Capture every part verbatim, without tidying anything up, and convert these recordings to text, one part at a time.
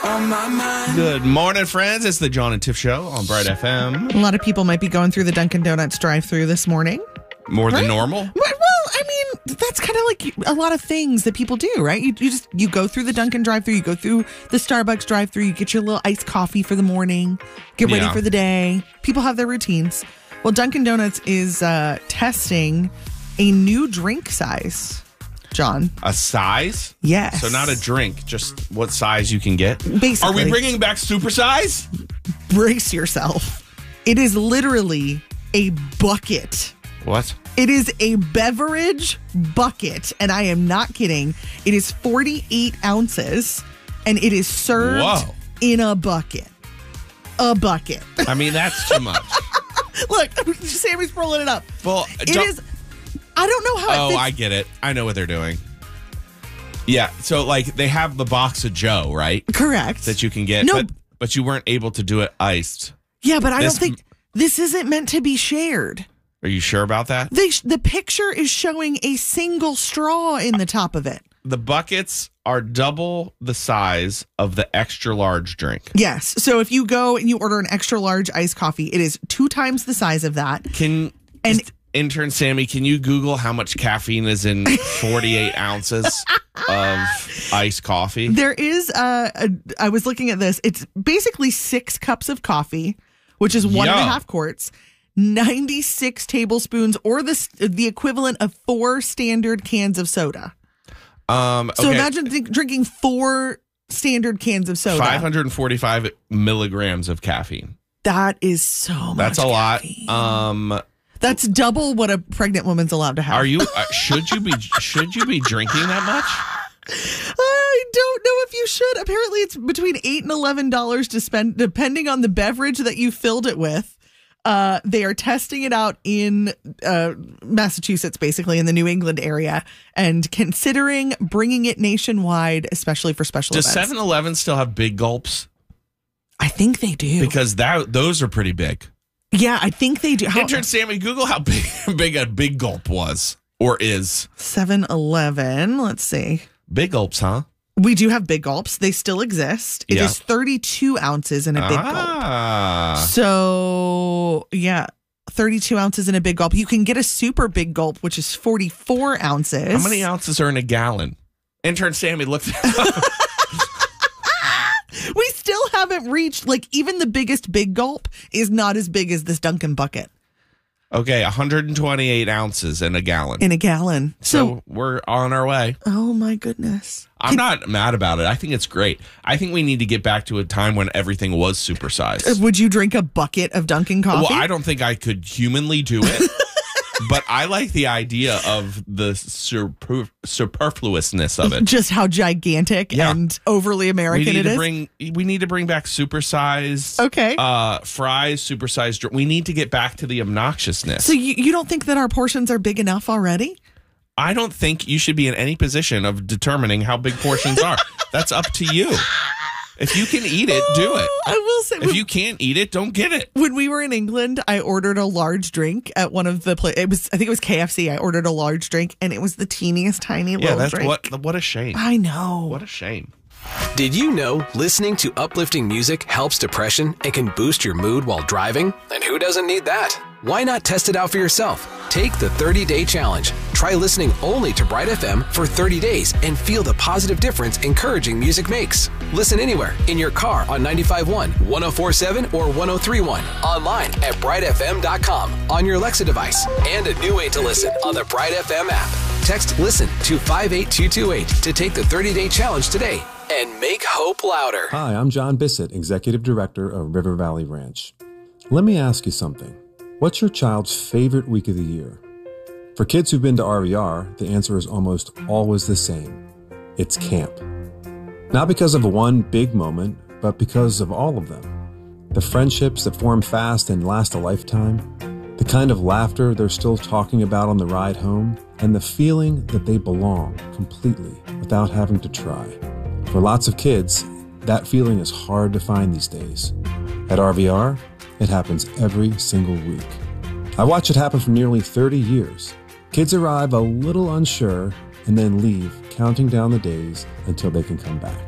on my mind. Good morning, friends. It's the John and Tiff Show on Bright F M. A lot of people might be going through the Dunkin' Donuts drive-thru this morning. More right? than normal? Well, I mean, that's kind of like a lot of things that people do, right? You, you just you go through the Dunkin' drive-thru, you go through the Starbucks drive-thru, you get your little iced coffee for the morning, get ready Yeah. for the day. People have their routines. Well, Dunkin' Donuts is uh, testing a new drink size, John. A size? Yes. So not a drink, just what size you can get? Basically. Are we bringing back super size? Brace yourself. It is literally a bucket. What? It is a beverage bucket, and I am not kidding. It is forty-eight ounces, and it is served Whoa. in a bucket. A bucket. I mean, that's too much. Look, Sammy's rolling it up. Well, It Jo- is. I don't know how it Oh, fits. I get it. I know what they're doing. Yeah, so like they have the box of Joe, right? Correct. That you can get, No. but, but you weren't able to do it iced. Yeah, but I This- don't think this isn't meant to be shared. Are you sure about that? They sh- the picture is showing a single straw in the top of it. The buckets are double the size of the extra large drink. Yes. So if you go and you order an extra large iced coffee, it is two times the size of that. Can And- just- intern Sammy, can you Google how much caffeine is in forty-eight ounces of iced coffee? There is uh, a, I was looking at this. It's basically six cups of coffee, which is one and a Yo. half quarts, ninety-six tablespoons, or the s- the equivalent of four standard cans of soda. Um, So okay. imagine th- drinking four standard cans of soda. five hundred forty-five milligrams of caffeine. That is so much. That's a lot. caffeine. Um, That's double what a pregnant woman's allowed to have. are you? Uh, should you be? Should you be drinking that much? I don't know if you should. Apparently, it's between eight and eleven dollars to spend, depending on the beverage that you filled it with. Uh, they are testing it out in uh, Massachusetts, basically in the New England area, and considering bringing it nationwide, especially for special Does events. seven eleven still have big gulps? I think they do. Because that those are pretty big. yeah, I think they do. How, Intern Sammy, Google how big big a big gulp was or is. seven eleven. Let's see. Big gulps, huh? We do have big gulps. They still exist. It Yeah. is thirty-two ounces in a big gulp. ah. So, yeah, thirty-two ounces in a big gulp. You can get a super big gulp, which is forty-four ounces. How many ounces are in a gallon? Intern Sammy looked that up. We still haven't reached, like, even the biggest big gulp is not as big as this Dunkin' bucket Okay, one hundred twenty-eight ounces in a gallon. in a gallon. So, so we're on our way. oh my goodness. I'm not mad about it. I think it's great. I think we need to get back to a time when everything was supersized. Would you drink a bucket of Dunkin' coffee? Well, I don't think I could humanly do it, but I like the idea of the super, superfluousness of it. Just how gigantic Yeah. and overly We American need it to is. bring we need to bring back supersized Okay. uh fries, supersized dr- we need to get back to the obnoxiousness. So you, you don't think that our portions are big enough already? I don't think you should be in any position of determining how big portions are. That's up to you. If you can eat it, do it. I will say, If you can't eat it, don't get it. when we were in England, I ordered a large drink at one of the places. It was, I think it was K F C. I ordered a large drink, and it was the teeniest, tiny Yeah, little that's drink. what what a shame. I know. What a shame. Did you know listening to uplifting music helps depression and can boost your mood while driving? And who doesn't need that? Why not test it out for yourself? Take the thirty-day challenge. Try listening only to Bright F M for thirty days and feel the positive difference encouraging music makes. Listen anywhere, in your car on ninety-five point one, one oh four point seven, or one oh three point one. Online at bright f m dot com, on your Alexa device, and a new way to listen on the Bright F M app. Text LISTEN to five eight two two eight to take the thirty-day challenge today and make hope louder. Hi, I'm John Bissett, Executive Director of River Valley Ranch. Let me ask you something. What's your child's favorite week of the year? For kids who've been to R V R, the answer is almost always the same. It's camp. Not because of one big moment, but because of all of them. The friendships that form fast and last a lifetime, the kind of laughter they're still talking about on the ride home, and the feeling that they belong completely without having to try. For lots of kids, that feeling is hard to find these days. At R V R, it happens every single week. I watch it happen for nearly thirty years. Kids arrive a little unsure and then leave, counting down the days until they can come back.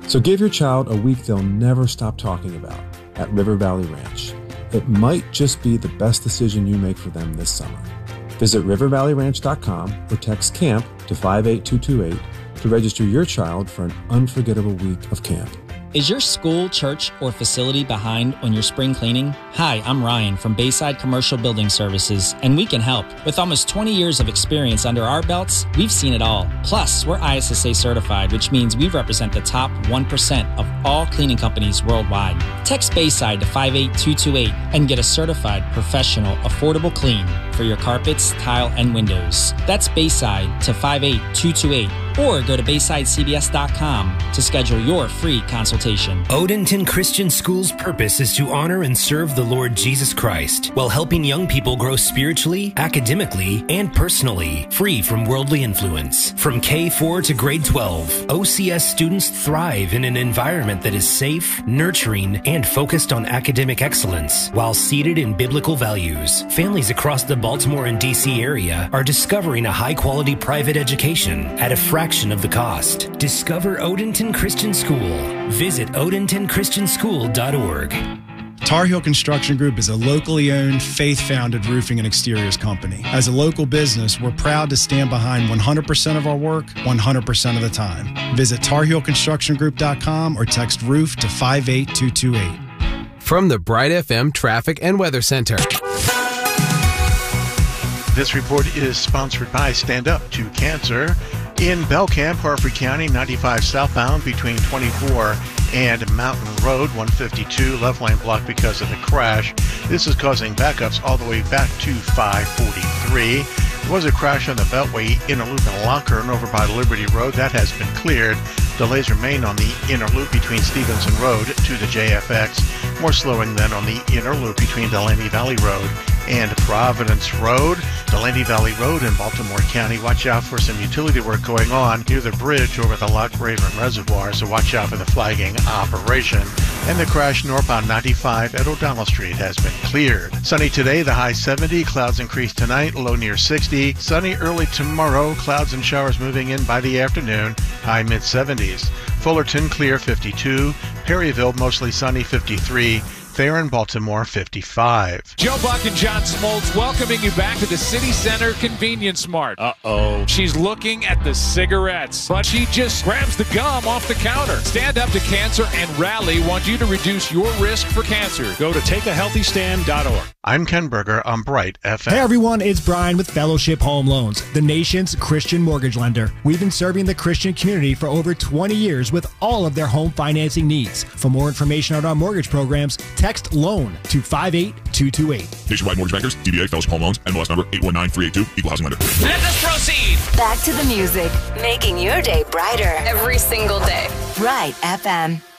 So give your child a week they'll never stop talking about at River Valley Ranch. It might just be the best decision you make for them this summer. Visit river valley ranch dot com or text CAMP to five eight two two eight to register your child for an unforgettable week of camp. Is your school, church, or facility behind on your spring cleaning? Hi, I'm Ryan from Bayside Commercial Building Services, and we can help. With almost twenty years of experience under our belts, we've seen it all. Plus, we're I S S A certified, which means we represent the top one percent of all cleaning companies worldwide. Text Bayside to five eight two two eight and get a certified, professional, affordable clean for your carpets, tile, and windows. That's Bayside to five eight two two eight. Or go to bayside c b s dot com to schedule your free consultation. Odenton Christian School's purpose is to honor and serve the Lord Jesus Christ while helping young people grow spiritually, academically, and personally, free from worldly influence. From K four to grade twelve, O C S students thrive in an environment that is safe, nurturing, and focused on academic excellence while seated in biblical values. Families across the Baltimore and D C area are discovering a high-quality private education at a fraction of the cost. Discover Odenton Christian School. Visit odenton christian school dot org. Tar Heel Construction Group is a locally owned, faith-founded roofing and exteriors company. As a local business, we're proud to stand behind one hundred percent of our work, one hundred percent of the time. Visit tar heel construction group dot com or text roof to five eight two two eight. From the Bright F M Traffic and Weather Center. This report is sponsored by Stand Up to Cancer. In Belcamp, Harford County, ninety-five southbound between twenty-four and Mountain Road, one fifty-two, left lane blocked because of the crash. This is causing backups all the way back to five forty-three. There was a crash on the Beltway inner loop in Lockern over by Liberty Road. That has been cleared. Delays remain on the inner loop between Stevenson Road to the J F X. More slowing than on the inner loop between Delaney Valley Road and Providence Road. Delaney Valley Road in Baltimore County. Watch out for some utility work going on near the bridge over the Loch Raven Reservoir, so watch out for the flagging operation. And the crash northbound ninety-five at O'Donnell Street has been cleared. Sunny today, the high seventy. Clouds increase tonight, low near sixty. Sunny early tomorrow. Clouds and showers moving in by the afternoon, high mid seventies. Fullerton clear fifty-two. Perryville mostly sunny fifty-three. Farron, Baltimore, fifty-five. Joe Buck and John Smoltz welcoming you back to the City Center Convenience Mart. Uh-oh. She's looking at the cigarettes, but she just grabs the gum off the counter. Stand Up to Cancer and Rally want you to reduce your risk for cancer. Go to take a healthy stand dot org. I'm Ken Berger on Bright F M. Hey everyone, it's Brian with Fellowship Home Loans, the nation's Christian mortgage lender. We've been serving the Christian community for over twenty years with all of their home financing needs. For more information on our mortgage programs, text LOAN to five eight two two eight. Nationwide Mortgage Bankers, D B A Fellowship Home Loans, N M L S number eight one nine three eight two, Equal Housing Lender. Let us proceed. Back to the music, making your day brighter every single day. Bright F M.